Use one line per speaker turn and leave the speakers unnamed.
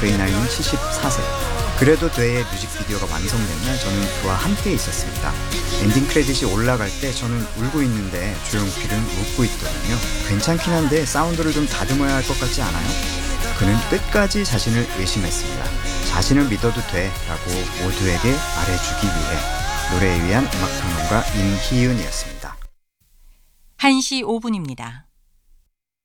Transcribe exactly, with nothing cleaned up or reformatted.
저희 나이는 칠십사 세. 그래도 돼의 뮤직비디오가 완성된 날 저는 그와 함께 있었습니다. 엔딩 크레딧이 올라갈 때 저는 울고 있는데 조용필은 웃고 있더군요. 괜찮긴 한데 사운드를 좀 다듬어야 할 것 같지 않아요? 그는 끝까지 자신을 의심했습니다. 자신을 믿어도 돼 라고 모두에게 말해주기 위해. 노래에 위한 음악평론가 임희은이었습니다.
한 시 오 분입니다.